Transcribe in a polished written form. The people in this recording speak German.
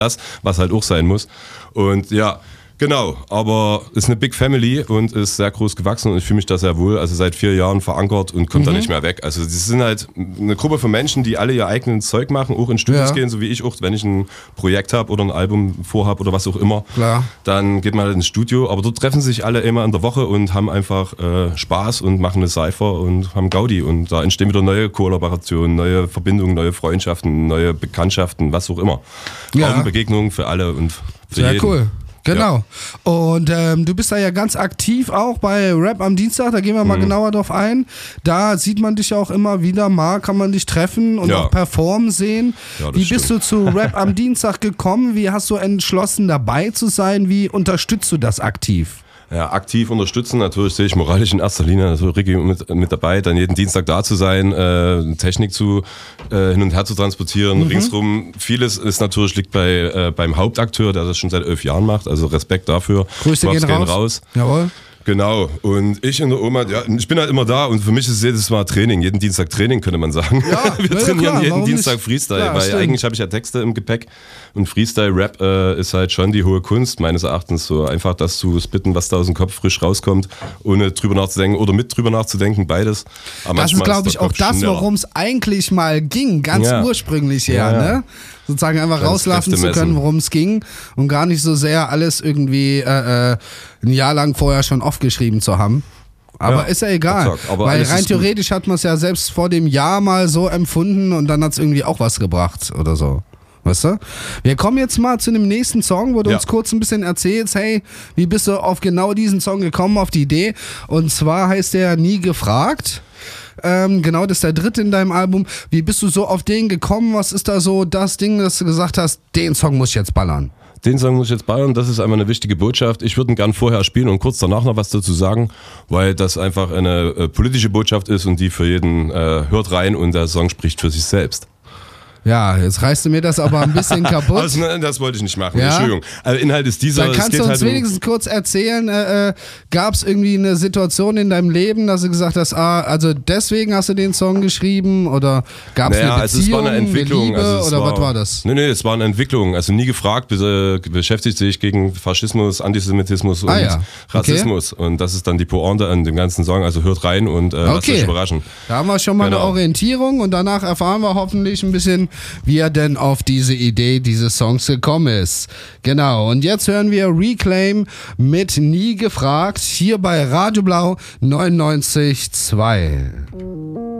das, was halt auch sein muss. Und ja, genau, aber ist eine Big Family und ist sehr groß gewachsen und ich fühle mich da sehr wohl. Also seit 4 Jahren verankert und kommt da nicht mehr weg. Also das sind halt eine Gruppe von Menschen, die alle ihr eigenes Zeug machen, auch in Studios gehen, so wie ich auch. Wenn ich ein Projekt habe oder ein Album vorhab oder was auch immer, dann geht man halt ins Studio. Aber dort treffen sich alle immer in der Woche und haben einfach Spaß und machen eine Cypher und haben Gaudi. Und da entstehen wieder neue Kollaborationen, neue Verbindungen, neue Freundschaften, neue Bekanntschaften, was auch immer. Begegnungen für alle und für jeden. Sehr cool. Genau. Ja. Und du bist da ja ganz aktiv auch bei Rap am Dienstag, da gehen wir mal genauer drauf ein. Da sieht man dich ja auch immer wieder mal, kann man dich treffen und auch performen sehen. Ja, wie bist du zu Rap am Dienstag gekommen? Wie hast du entschlossen, dabei zu sein? Wie unterstützt du das aktiv? Ja, aktiv unterstützen, natürlich sehe ich moralisch in erster Linie, natürlich Ricky mit dabei, dann jeden Dienstag da zu sein, Technik hin und her zu transportieren, ringsrum. Vieles ist natürlich liegt beim Hauptakteur, der das schon seit 11 Jahren macht, also Respekt dafür. Grüße gehen raus. Jawohl. Genau, und ich in der Oma, ich bin halt immer da und für mich ist jedes Mal Training, jeden Dienstag Training, könnte man sagen. Ja, wir trainieren jeden Dienstag nicht? Freestyle, Klar, weil stimmt. eigentlich habe ich ja Texte im Gepäck und Freestyle-Rap ist halt schon die hohe Kunst, meines Erachtens, so einfach das zu spitten, was da aus dem Kopf frisch rauskommt, ohne drüber nachzudenken oder mit drüber nachzudenken, beides. Aber das ist, glaube ich, auch das, worum es eigentlich mal ging, ganz ursprünglich ne? Sozusagen einfach rauslassen zu können, worum es ging und gar nicht so sehr alles irgendwie ein Jahr lang vorher schon aufgeschrieben zu haben. Aber ist ja egal, weil rein theoretisch hat man es ja selbst vor dem Jahr mal so empfunden und dann hat es irgendwie auch was gebracht oder so. Weißt du? Wir kommen jetzt mal zu dem nächsten Song, wo du uns kurz ein bisschen erzählst, hey, wie bist du auf genau diesen Song gekommen, auf die Idee? Und zwar heißt der Nie gefragt. Genau, das ist der dritte in deinem Album. Wie bist du so auf den gekommen? Was ist da so das Ding, dass du gesagt hast, den Song muss ich jetzt ballern? Den Song muss ich jetzt ballern, das ist einmal eine wichtige Botschaft. Ich würde ihn gern vorher spielen und kurz danach noch was dazu sagen, weil das einfach eine politische Botschaft ist und die für jeden hört rein und der Song spricht für sich selbst. Ja, jetzt reißt du mir das aber ein bisschen kaputt. Also, das wollte ich nicht machen, Entschuldigung. Also Inhalt ist dieser. Dann kannst du uns wenigstens kurz erzählen, gab es irgendwie eine Situation in deinem Leben, dass du gesagt hast, also deswegen hast du den Song geschrieben oder gab es eine Beziehung, es war eine Entwicklung, eine Liebe, oder was war das? Nee, es war eine Entwicklung. Also Nie gefragt beschäftigt sich gegen Faschismus, Antisemitismus und Rassismus. Und das ist dann die Pointe an dem ganzen Song. Also hört rein und lasst euch überraschen. Da haben wir schon mal eine Orientierung und danach erfahren wir hoffentlich ein bisschen, wie er denn auf diese Idee dieses Songs gekommen ist. Genau, und jetzt hören wir Reclaim mit Nie gefragt, hier bei Radio Blau 99.2.